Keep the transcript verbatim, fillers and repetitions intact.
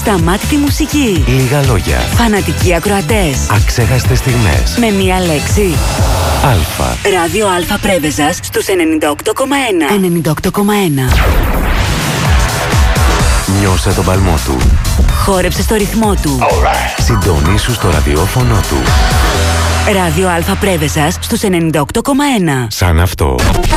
Ασταμάτητη μουσική. Λίγα λόγια. Φανατικοί ακροατές. Αξέχαστες στιγμές. Με μία λέξη. Αλφα. Ράδιο Αλφα Πρέβεζας στους ενενήντα οκτώ κόμμα ένα. ενενήντα οκτώ κόμμα ένα. Νιώσε τον παλμό του. Χόρεψε στο ρυθμό του. Right. Συντονίσου στο ραδιόφωνο του. Ράδιο Αλφα Πρέβεζας στους ενενήντα οκτώ κόμμα ένα. Σαν αυτό.